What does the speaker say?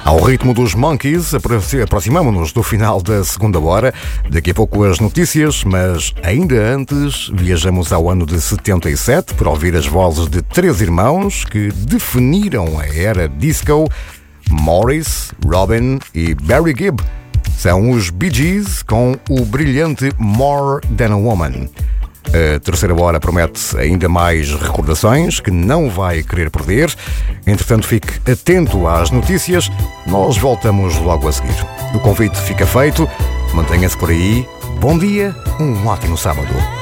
Ao ritmo dos Monkeys, aproximamo-nos do final da segunda hora. Daqui a pouco as notícias, mas ainda antes viajamos ao ano de 77 para ouvir as vozes de três irmãos que definiram a era disco: Morris, Robin e Barry Gibb. São os Bee Gees com o brilhante More Than a Woman. A terceira hora promete ainda mais recordações que não vai querer perder. Entretanto, fique atento às notícias. Nós voltamos logo a seguir. O convite fica feito. Mantenha-se por aí. Bom dia, um ótimo sábado.